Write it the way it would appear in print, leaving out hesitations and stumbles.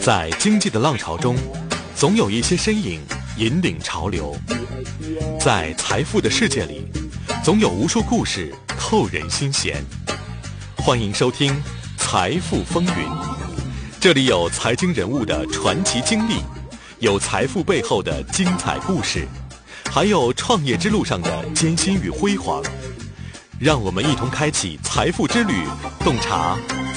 在经济的浪潮中，总有一些身影引领潮流；在财富的世界里，总有无数故事扣人心弦。欢迎收听《财富风云》，这里有财经人物的传奇经历，有财富背后的精彩故事，还有创业之路上的艰辛与辉煌。让我们一同开启财富之旅，洞察